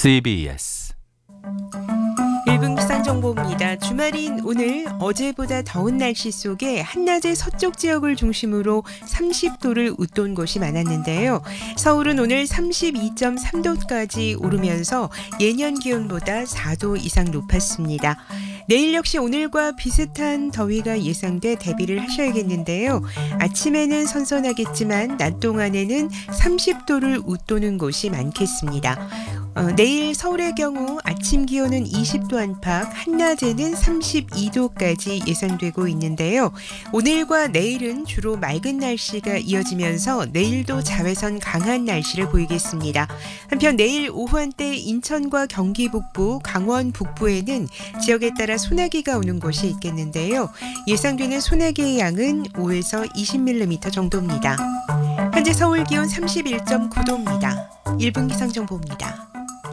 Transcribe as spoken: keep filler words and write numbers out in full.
씨비에스 일 분 기상정보입니다. 주말인 오늘 어제보다 더운 날씨 속에 한낮에 서쪽 지역을 중심으로 삼십 도를 웃돈 곳이 많았는데요. 서울은 오늘 삼십이 점 삼 도까지 오르면서 예년 기온보다 사 도 이상 높았습니다. 내일 역시 오늘과 비슷한 더위가 예상돼 대비를 하셔야겠는데요. 아침에는 선선하겠지만 낮 동안에는 삼십 도를 웃도는 곳이 많겠습니다. 어, 내일 서울의 경우 아침 기온은 이십 도 안팎, 한낮에는 삼십이 도까지 예상되고 있는데요. 오늘과 내일은 주로 맑은 날씨가 이어지면서 내일도 자외선 강한 날씨를 보이겠습니다. 한편 내일 오후 한때 인천과 경기 북부, 강원 북부에는 지역에 따라 소나기가 오는 곳이 있겠는데요. 예상되는 소나기의 양은 오에서 이십 밀리미터 정도입니다. 현재 서울 기온 삼십일 점 구 도입니다. 일 분 기상정보입니다.